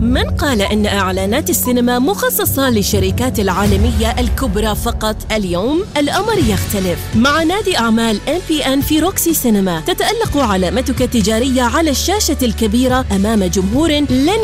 من قال إن إعلانات السينما مخصصة للشركات العالمية الكبرى فقط؟ اليوم الأمر يختلف. مع نادي أعمال MPN في روكسي سينما تتألق علامتك التجارية على الشاشة الكبيرة أمام جمهور لن